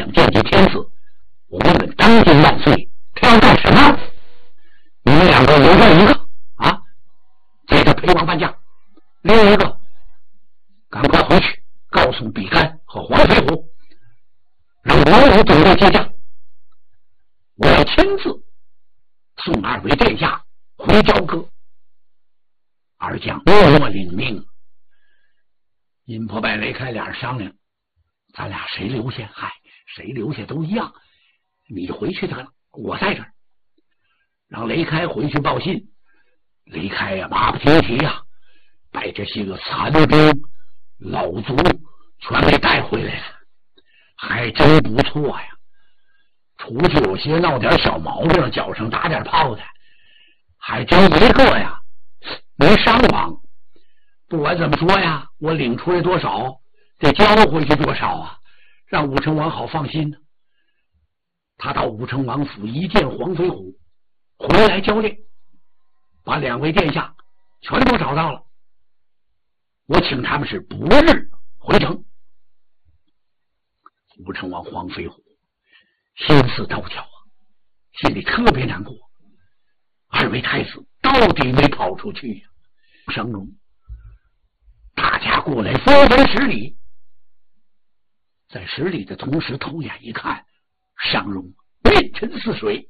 想见见天子，我问问当今万岁，他要干什么？你们两个留下一个啊，接着陪王搬将，另一个赶快回去告诉比干和黄飞虎，让我武准备接驾。我要亲自送二位殿下回朝歌。二将默默领命。殷破败、雷开俩人商量，咱俩谁留下？嗨，谁留下都一样。你回去得了，我在这儿。让雷开回去报信。雷开呀，马不停蹄呀，把这些个残兵老卒全给带回来了，还真不错呀。除去有些闹点小毛病，脚上打点泡的，还真一个呀没伤亡。不管怎么说呀，我领出来多少，得交回去多少啊，让武成王好放心呢。他到武成王府一见黄飞虎，回来交令，把两位殿下全都找到了。我请他们是不日回城。武成王黄飞虎心思刀巧啊，心里特别难过。二位太子到底没跑出去呀？商容大家过来纷纷施礼，在施礼的同时偷眼一看，商容面沉似水。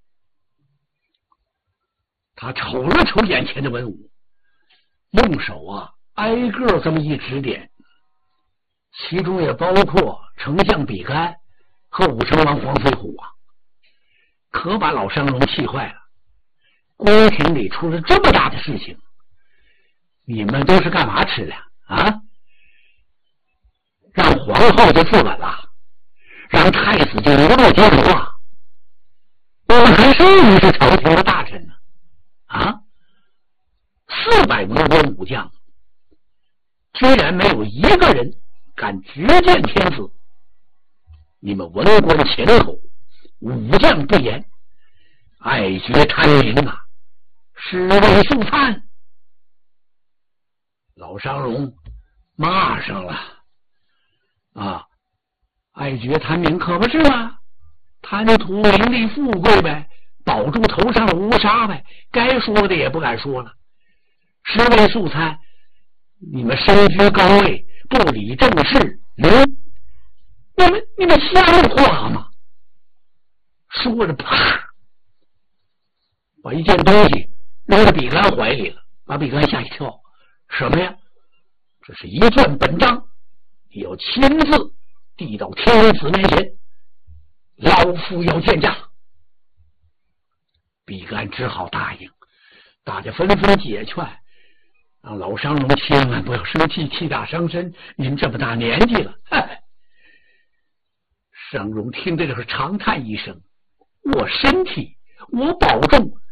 他瞅了瞅眼前的文武，用手啊挨个这么一指点，其中也包括丞相比干和武成王黄飞虎啊，可把老商容气坏了。宫廷里出了这么大的事情，你们都是干嘛吃的啊？让皇后就自刎了，让太子就流落街头啊！我们还是你是朝廷的大臣呢啊！400多员武将，居然没有一个人敢直谏天子。你们文官前口，武将不严，爱绝贪名啊，尸位素餐。老商容骂上了啊！爱绝贪名可不是吗？贪图名利富贵呗，保住头上的乌纱呗，该说的也不敢说了。尸位素餐，你们身居高位，不理政事，你们像话吗？说着啪，把一件东西扔到比干怀里了，把比干吓一跳。什么呀？这是一卷本章，你要亲自递到天子面前，老夫要见驾。比干只好答应，大家纷纷解劝，让老商容千万不要生气，气大伤身，您这么大年纪了。商容听着就是长叹一声，我身体我保重，